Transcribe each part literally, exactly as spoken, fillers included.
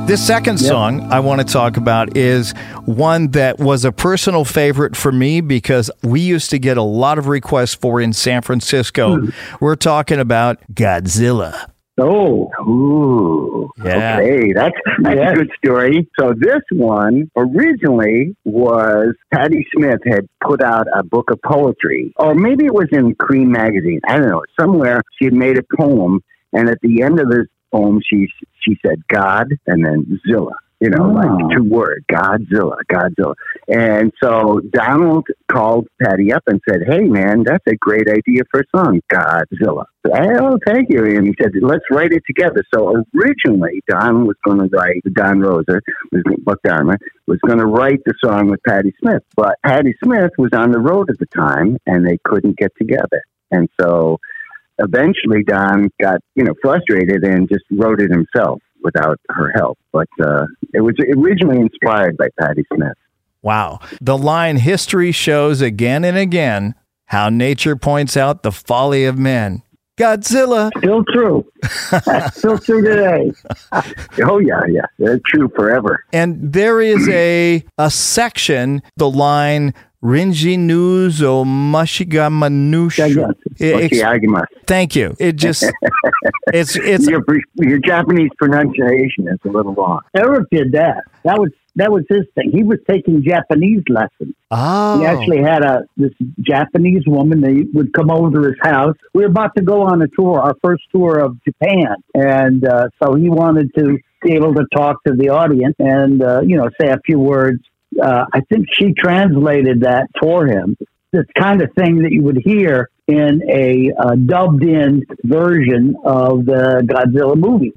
This second Yep. song I want to talk about is one that was a personal favorite for me because we used to get a lot of requests for in San Francisco. Hmm. We're talking about Godzilla. Oh, ooh, Yeah. okay, that's that's Yes. a good story. So this one originally was Patti Smith had put out a book of poetry, or maybe it was in Cream magazine. I don't know. Somewhere she had made a poem, and at the end of this poem, she she said God and then Zilla. You know, Oh. like two words, Godzilla, Godzilla. And so Donald called Patty up and said, hey, man, that's a great idea for a song, Godzilla. Oh, thank you. And he said, let's write it together. So originally, Don was going to write, Don Rosa, was Buck Dharma, was going to write the song with Patti Smith. But Patti Smith was on the road at the time, and they couldn't get together. And so eventually Don got, you know, frustrated and just wrote it himself without her help. But uh, it was originally inspired by Patti Smith. Wow. The line history shows again and again how nature points out the folly of men. Godzilla. Still true. Still true today. Oh, yeah, yeah. They're true forever. And there is a a section, the line Rinji Nuzo Mashigamanushu. Oshiagimasu. Thank you. It just it's it's Your, your Japanese pronunciation is a little wrong. Eric did that. That was that was his thing. He was taking Japanese lessons. oh He actually had a this Japanese woman. They would come over to his house. We were about to go on a tour, our first tour of Japan, and uh, so he wanted to be able to talk to the audience and uh, you know say a few words. Uh, I think she translated that for him. The kind of thing that you would hear in a uh, dubbed-in version of the Godzilla movie.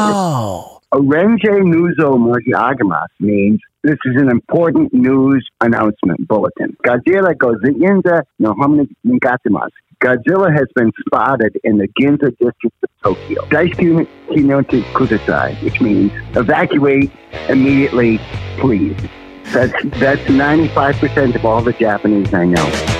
oh Orange Nuzo Mojiagamas means this is an important news announcement bulletin. Godzilla Gozinza no Hominigatsumasu. Godzilla has been spotted in the Ginza district of Tokyo. Daisuke Kinote Kudasai, which means evacuate immediately, please. That's that's ninety-five percent of all the Japanese I know.